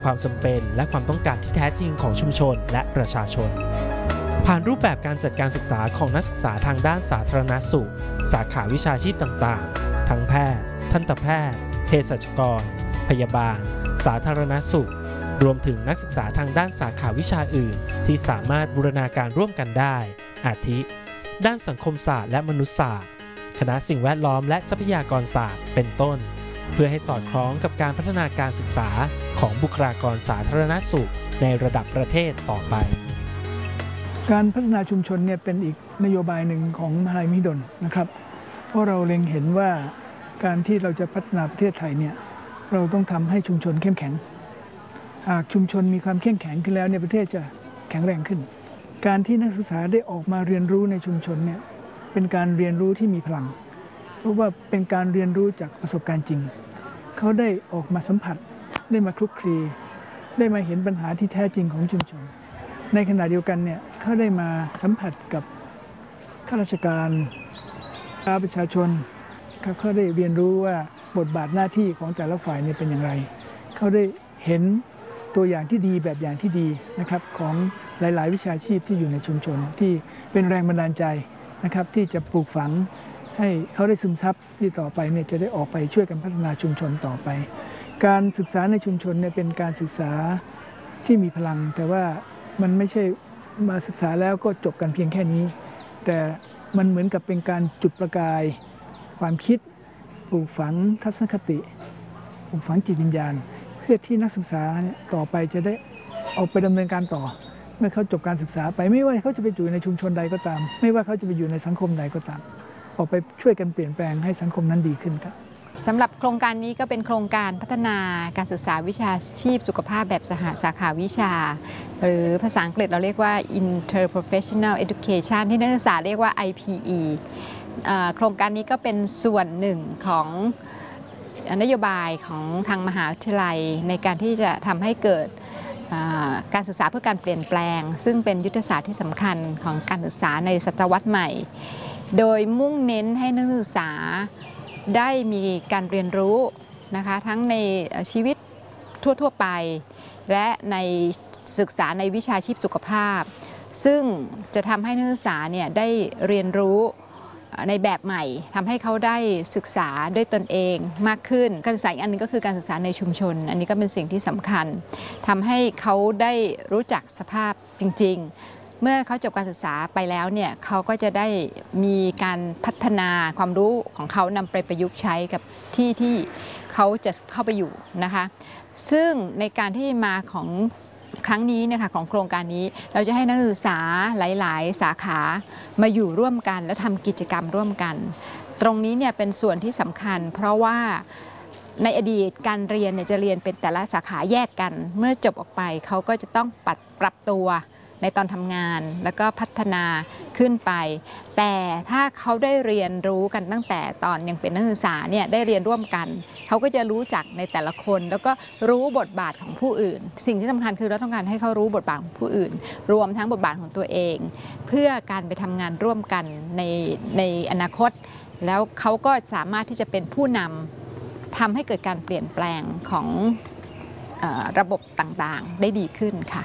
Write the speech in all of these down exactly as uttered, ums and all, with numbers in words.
ความจำเป็นและความต้องการที่แท้จริงของชุมชนและประชาชนผ่านรูปแบบการจัดการศึกษาของนักศึกษาทางด้านสาธารณสุขสาขาวิชาชีพต่างๆทั้งแพทย์ทันตแพทย์เภสัชกรพยาบาลสาธารณสุขรวมถึงนักศึกษาทางด้านสาขาวิชาอื่นที่สามารถบูรณาการร่วมกันได้อาทิด้านสังคมศาสตร์และมนุษยศาสตร์คณะสิ่งแวดล้อมและทรัพยากรศาสตร์เป็นต้นเพื่อให้สอดคล้องกับการพัฒนาการศึกษาของบุคลากรสาธารณสุขในระดับประเทศต่อไปการพัฒนาชุมชนเนี่ยเป็นอีกนโยบายหนึ่งของมหาวิทยาลัยมหิดลนะครับเพราะเราเล็งเห็นว่าการที่เราจะพัฒนาประเทศไทยเนี่ยเราต้องทำให้ชุมชนเข้มแข็งหากชุมชนมีความเข้มแข็งขึ้นแล้วเนี่ยประเทศจะแข็งแรงขึ้นการที่นักศึกษาได้ออกมาเรียนรู้ในชุมชนเนี่ยเป็นการเรียนรู้ที่มีพลังเพราะว่าเป็นการเรียนรู้จากประสบการณ์จริงเขาได้ออกมาสัมผัสได้มาคลุกคลีได้มาเห็นปัญหาที่แท้จริงของชุมชนในขณะเดียวกันเนี่ยเขาได้มาสัมผัสกับข้าราชการประชาชนเขาได้เรียนรู้ว่าบทบาทหน้าที่ของแต่ละฝ่ายเนี่ยเป็นอย่างไรเขาได้เห็นตัวอย่างที่ดีแบบอย่างที่ดีนะครับของหลายๆวิชาชีพที่อยู่ในชุมชนที่เป็นแรงบันดาลใจนะครับที่จะปลูกฝังให้เขาได้ซึมซับที่ต่อไปเนี่ยจะได้ออกไปช่วยกันพัฒนาชุมชนต่อไปการศึกษาในชุมชนเนี่ยเป็นการศึกษาที่มีพลังแต่ว่ามันไม่ใช่มาศึกษาแล้วก็จบกันเพียงแค่นี้แต่มันเหมือนกับเป็นการจุดประกายความคิดปลูกฝังทัศนคติปลูกฝังจิตวิญญาณเพื่อที่นักศึกษาเนี่ยต่อไปจะได้เอาไปดำเนินการต่อเมื่อเขาจบการศึกษาไปไม่ว่าเขาจะไปอยู่ในชุมชนใดก็ตามไม่ว่าเขาจะไปอยู่ในสังคมใดก็ตามออกไปช่วยกันเปลี่ยนแปลงให้สังคมนั้นดีขึ้นครับสำหรับโครงการนี้ก็เป็นโครงการพัฒนาการศึกษาวิชาชีพสุขภาพแบบสหสาขาวิชาหรือภาษาอังกฤษเราเรียกว่า Interprofessional Education ที่นักศึกษาเรียกว่า ไอ พี อี โครงการนี้ก็เป็นส่วนหนึ่งของนโยบายของทางมหาวิทยาลัยในการที่จะทำให้เกิดการศึกษาเพื่อการเปลี่ยนแปลงซึ่งเป็นยุทธศาสตร์ที่สำคัญของการศึกษาในศตวรรษใหม่โดยมุ่งเน้นให้นักศึกษาได้มีการเรียนรู้นะคะทั้งในชีวิตทั่วๆไปและในศึกษาในวิชาชีพสุขภาพซึ่งจะทำให้นักศึกษาเนี่ยได้เรียนรู้ในแบบใหม่ทำให้เขาได้ศึกษาด้วยตนเองมากขึ้นการศึกษาอีกอันนึงก็คือการศึกษาในชุมชนอันนี้ก็เป็นสิ่งที่สำคัญทำให้เขาได้รู้จักสภาพจริงๆเมื่อเขาจบการศึกษาไปแล้วเนี่ยเขาก็จะได้มีการพัฒนาความรู้ของเขานำไปประยุกต์ใช้กับที่ที่เขาจะเข้าไปอยู่นะคะซึ่งในการที่มาของครั้งนี้นะคะของโครงการนี้เราจะให้นักศึกษาหลายๆสาขามาอยู่ร่วมกันและทำกิจกรรมร่วมกันตรงนี้เนี่ยเป็นส่วนที่สำคัญเพราะว่าในอดีตการเรียนเนี่ยจะเรียนเป็นแต่ละสาขาแยกกันเมื่อจบออกไปเขาก็จะต้องปรับปรับตัวในตอนทำงานแล้วก็พัฒนาขึ้นไปแต่ถ้าเขาได้เรียนรู้กันตั้งแต่ตอนยังเป็นนักศึกษาเนี่ยได้เรียนร่วมกันเขาก็จะรู้จักในแต่ละคนแล้วก็รู้บทบาทของผู้อื่นสิ่งที่สำคัญคือเราต้องการให้เขารู้บทบาทของผู้อื่นรวมทั้งบทบาทของตัวเองเพื่อการไปทำงานร่วมกันในในอนาคตแล้วเขาก็สามารถที่จะเป็นผู้นำทำให้เกิดการเปลี่ยนแปลงของเอ่อระบบต่างๆได้ดีขึ้นค่ะ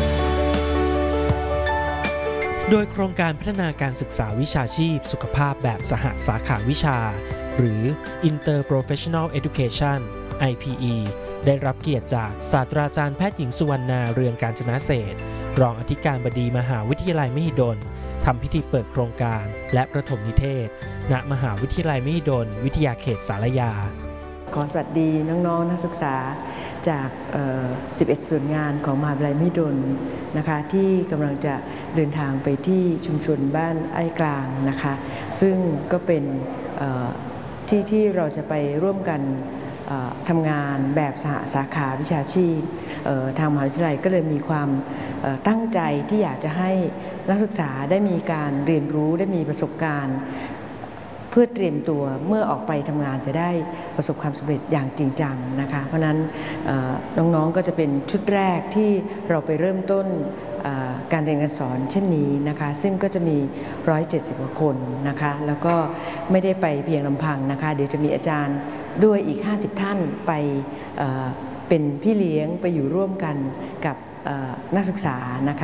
โดยโครงการพัฒนาการศึกษาวิชาชีพสุขภาพแบบสหสาขาวิชาหรือ Interprofessional Education ไอ พี อี ได้รับเกียรติจากศาสตราจารย์แพทย์หญิงสุวรรณาเรืองกาญจนาเศรษฐ์รองอธิการบดีมหาวิทยาลัยมหิดลทำพิธีเปิดโครงการและประถมนิเทศณมหาวิทยาลัยมหิดลวิทยาเขตสารยาขอสวัสดีน้องๆนักศึกษาจากสิบเอ็ดส่วนงานของมหาวิทยาลัยมหิดลนะคะที่กำลังจะเดินทางไปที่ชุมชนบ้านไอ้กลางนะคะซึ่งก็เป็นที่ที่เราจะไปร่วมกันทำงานแบบสหสาขาวิชาชีพทางมหาวิทยาลัยก็เลยมีความตั้งใจที่อยากจะให้นักศึกษาได้มีการเรียนรู้ได้มีประสบการณ์เพื่อเตรียมตัวเมื่อออกไปทำงานจะได้ประสบความสำเร็จอย่างจริงจังนะคะเพราะนั้นน้องๆก็จะเป็นชุดแรกที่เราไปเริ่มต้นการเรียนการสอนเช่นนี้นะคะซึ่งก็จะมีหนึ่งร้อยเจ็ดสิบกว่าคนนะคะแล้วก็ไม่ได้ไปเพียงลำพังนะคะเดี๋ยวจะมีอาจารย์ด้วยอีกห้าสิบท่านไปเป็นพี่เลี้ยงไปอยู่ร่วมกันกับนักศึกษานะคะ